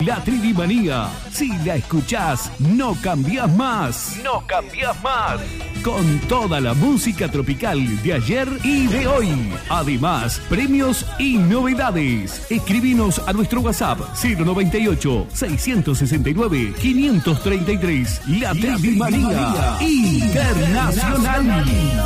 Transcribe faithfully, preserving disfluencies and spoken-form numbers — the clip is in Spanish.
La Trivimanía. Si la escuchás, no cambiás más. No cambiás más. Con toda la música tropical de ayer y de hoy. Además, premios y novedades. Escribinos a nuestro WhatsApp cero noventa y ocho, seiscientos sesenta y nueve, quinientos treinta y tres. La Trivimanía Internacional.